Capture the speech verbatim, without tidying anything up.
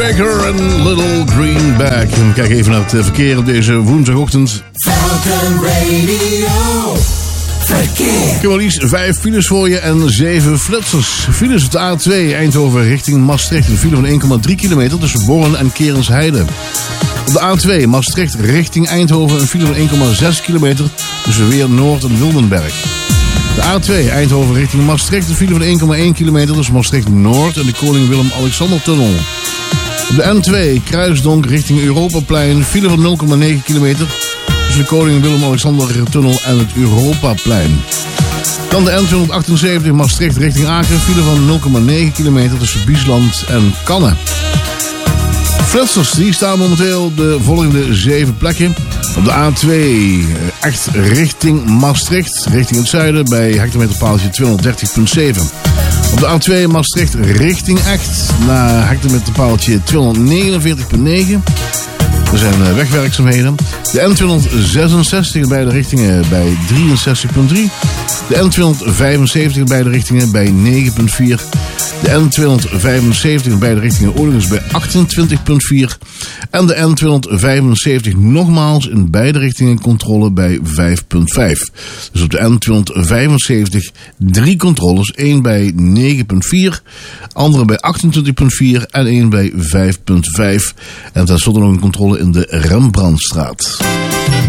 Baker en Little Green Bag. En we kijken even naar het verkeer op deze woensdagochtend. Falcon Radio. Verkeer. Ik heb maar liefst vijf files voor je en zeven flitsers. Files op de A twee Eindhoven richting Maastricht. Een file van één komma drie kilometer tussen Born en Kerensheide. Op de A twee Maastricht richting Eindhoven. Een file van één komma zes kilometer tussen Weer Noord en Wildenberg. De A twee Eindhoven richting Maastricht. Een file van één komma één kilometer tussen Maastricht Noord en de Koning Willem-Alexander-tunnel. Op de N twee Kruisdonk richting Europaplein. File van nul komma negen kilometer tussen de Koning Willem-Alexander-tunnel en het Europaplein. Dan de N tweehonderdachtenzeventig Maastricht richting Aken. File van nul komma negen kilometer tussen Biesland en Canne. Flitsers die staan momenteel op de volgende zeven plekken. Op de A twee echt richting Maastricht, richting het zuiden bij hectometerpaaltje tweehonderddertig komma zeven. Op de A twee Maastricht richting Echt naar hectometerpaaltje tweehonderdnegenenveertig komma negen. Er zijn wegwerkzaamheden. De N tweehonderdzesenzestig in beide richtingen bij drieënzestig komma drie. De N tweehonderdvijfenzeventig in beide richtingen bij negen komma vier. De N tweehonderdvijfenzeventig in beide richtingen Oorlingens bij achtentwintig komma vier. En de N tweehonderdvijfenzeventig nogmaals in beide richtingen controle bij vijf komma vijf. Dus op de N tweehonderdvijfenzeventig drie controles. één bij negen komma vier, andere bij achtentwintig komma vier en één bij vijf komma vijf. En tenslotte nog een controle in de Rembrandtstraat.